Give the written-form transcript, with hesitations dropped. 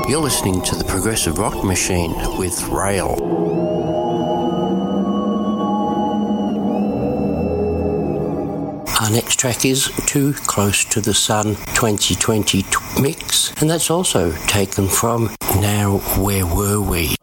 You're listening to the Progressive Rock Machine with Rail. Our next track is Too Close to the Sun 2020 mix, and that's also taken from Now Where Were We?